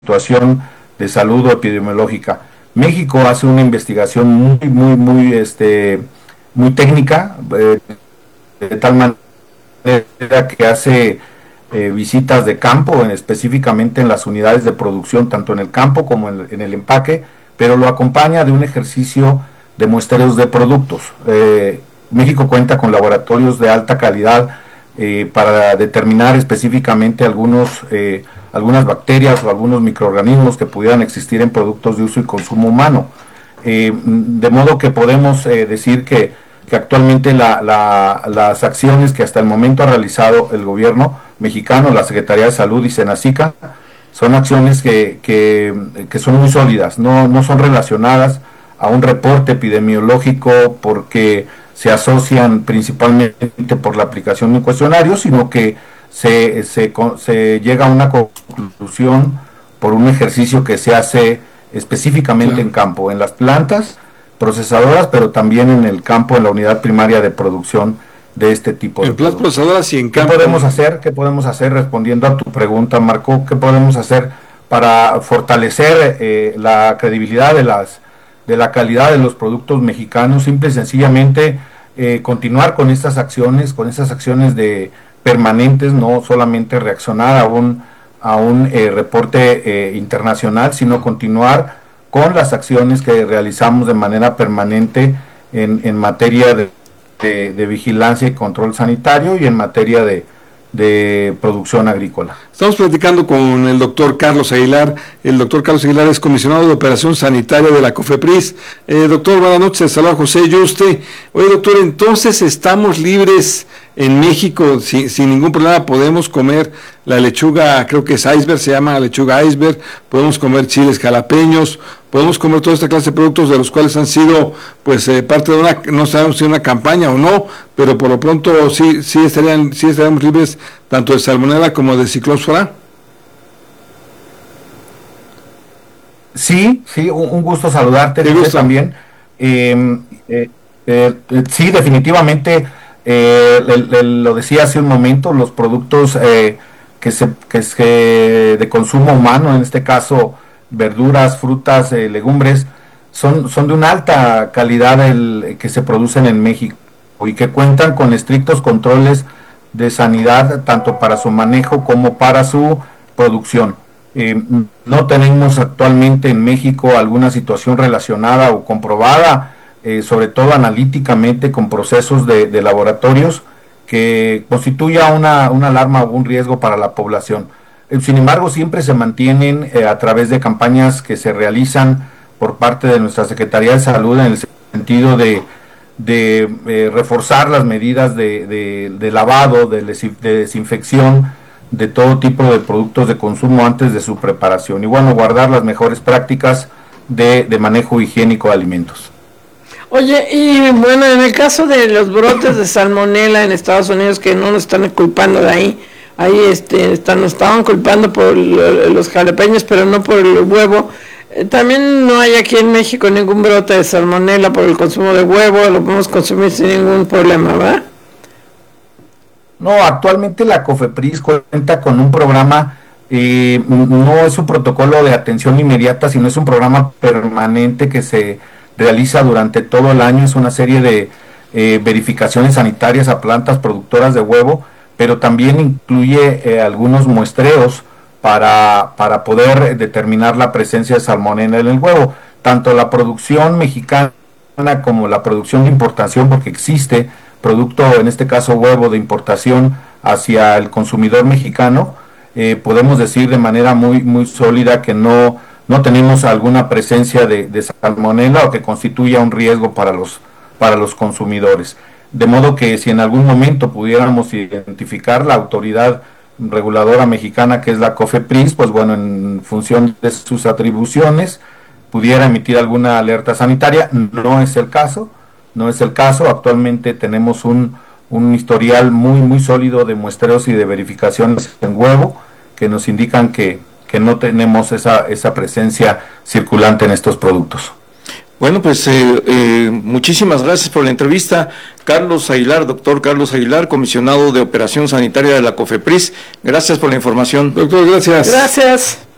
situación de salud o epidemiológica. México hace una investigación muy técnica, de tal manera que hace visitas de campo, específicamente en las unidades de producción, tanto en el campo como en el empaque, pero lo acompaña de un ejercicio de muestreos de productos. México cuenta con laboratorios de alta calidad para determinar específicamente algunas bacterias o algunos microorganismos que pudieran existir en productos de uso y consumo humano. De modo que podemos decir que actualmente las acciones que hasta el momento ha realizado el gobierno mexicano, la Secretaría de Salud y Senacica, son acciones que son muy sólidas, no son relacionadas a un reporte epidemiológico porque se asocian principalmente por la aplicación de un cuestionario, sino que se llega a una conclusión por un ejercicio que se hace específicamente en campo, en las plantas procesadoras, pero también en el campo, en la unidad primaria de producción de este tipo de plantas procesadoras y en campo. ¿Qué podemos hacer? Respondiendo a tu pregunta, Marco, ¿qué podemos hacer para fortalecer la credibilidad de la calidad de los productos mexicanos? Simple y sencillamente continuar con estas acciones de permanentes, no solamente reaccionar a un reporte internacional, sino continuar con las acciones que realizamos de manera permanente en materia de vigilancia y control sanitario y en materia de producción agrícola. Estamos platicando con el doctor Carlos Aguilar. El doctor Carlos Aguilar es comisionado de operación sanitaria de la COFEPRIS. Doctor, buenas noches. Saludos a José Yuste. Oye, doctor, entonces estamos libres en México, sin ningún problema. Podemos comer la lechuga, creo que es iceberg, se llama lechuga iceberg. Podemos comer chiles jalapeños. Podemos comer toda esta clase de productos de los cuales han sido, pues, parte de no sabemos si una campaña o no, pero por lo pronto sí estaríamos libres tanto de salmonela como de ciclóspora. Sí, un gusto saludarte también. Sí, definitivamente, lo decía hace un momento, los productos que de consumo humano, en este caso verduras, frutas, legumbres, son de una alta calidad que se producen en México y que cuentan con estrictos controles de sanidad, tanto para su manejo como para su producción. No tenemos actualmente en México alguna situación relacionada o comprobada, sobre todo analíticamente, con procesos de laboratorios que constituya una alarma o un riesgo para la población. Sin embargo, siempre se mantienen a través de campañas que se realizan por parte de nuestra Secretaría de Salud en el sentido de reforzar las medidas de lavado, de desinfección de todo tipo de productos de consumo antes de su preparación y guardar las mejores prácticas de manejo higiénico de alimentos. Oye, y bueno, en el caso de los brotes de salmonela en Estados Unidos, que no nos están culpando de ahí nos estaban culpando por los jalapeños, pero no por el huevo. También no hay aquí en México ningún brote de salmonela por el consumo de huevo, lo podemos consumir sin ningún problema, ¿verdad? No, actualmente la COFEPRIS cuenta con un programa, no es un protocolo de atención inmediata, sino es un programa permanente que se realiza durante todo el año. Es una serie de verificaciones sanitarias a plantas productoras de huevo, pero también incluye algunos muestreos para poder determinar la presencia de salmonela en el huevo. Tanto la producción mexicana como la producción de importación, porque existe producto, en este caso huevo de importación hacia el consumidor mexicano, podemos decir de manera muy sólida que no tenemos alguna presencia de salmonela o que constituya un riesgo para los consumidores. De modo que si en algún momento pudiéramos identificar la autoridad reguladora mexicana, que es la COFEPRIS, pues bueno, en función de sus atribuciones, pudiera emitir alguna alerta sanitaria. No es el caso. Actualmente tenemos un historial muy sólido de muestreos y de verificaciones en huevo que nos indican que no tenemos esa presencia circulante en estos productos. Bueno, pues muchísimas gracias por la entrevista. Carlos Aguilar, doctor Carlos Aguilar, comisionado de Operación Sanitaria de la COFEPRIS. Gracias por la información. Doctor, gracias. Gracias.